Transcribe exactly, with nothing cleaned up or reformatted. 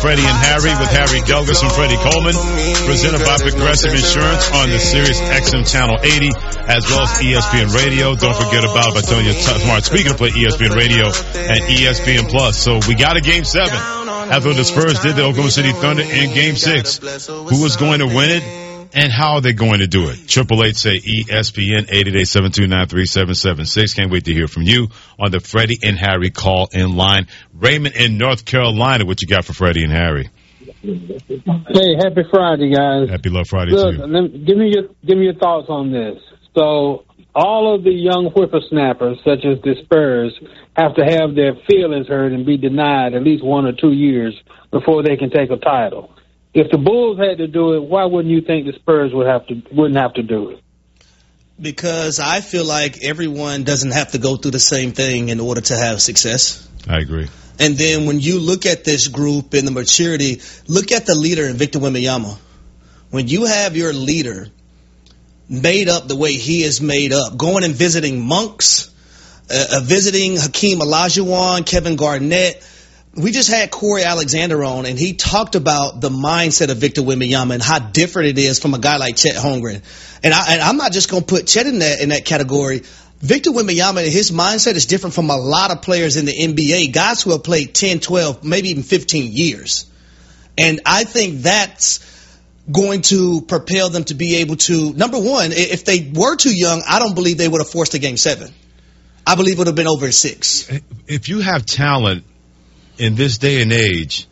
Freddie and Harry with Harry Gelges and Freddie Coleman, presented by Progressive Insurance on the Sirius X M Channel eighty, as well as E S P N Radio. Don't forget about it by telling you smart speaker to play E S P N Radio and E S P N Plus. So we got a game seven. After the Spurs did the Oklahoma City Thunder in game six. Who is going to win it and how are they going to do it? Triple eight say E S P N, eight eight eight, seven two nine, three seven seven six. Can't wait to hear from you on the Freddie and Harry call in line. Raymond in North Carolina, what you got for Freddie and Harry? Hey, happy Friday, guys. Happy Love Friday Look, to you. let me, give me your give me your thoughts on this. So all of the young whippersnappers, such as the Spurs, have to have their feelings hurt and be denied at least one or two years before they can take a title. If the Bulls had to do it, why wouldn't you think the Spurs would have to wouldn't have to do it? Because I feel like everyone doesn't have to go through the same thing in order to have success. I agree. And then when you look at this group and the maturity, look at the leader in Victor Wembanyama. When you have your leader made up the way he is made up, going and visiting monks, uh, uh, visiting Hakeem Olajuwon, Kevin Garnett. We just had Corey Alexander on, and he talked about the mindset of Victor Wembanyama and how different it is from a guy like Chet Holmgren. And, I, and I'm not just going to put Chet in that in that category. Victor Wembanyama, his mindset is different from a lot of players in the N B A, guys who have played ten, twelve, maybe even fifteen years. And I think that's going to propel them to be able to, number one, if they were too young, I don't believe they would have forced a game seven. I believe it would have been over six. If you have talent in this day and age,